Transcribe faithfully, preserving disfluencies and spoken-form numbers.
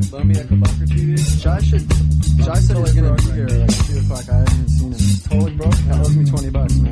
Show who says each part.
Speaker 1: loan me a Kabunker T V?
Speaker 2: Shy should. Shy said he's gonna be here like two o'clock. I haven't even seen him.
Speaker 1: Totally broke.
Speaker 2: That owes me twenty bucks, man.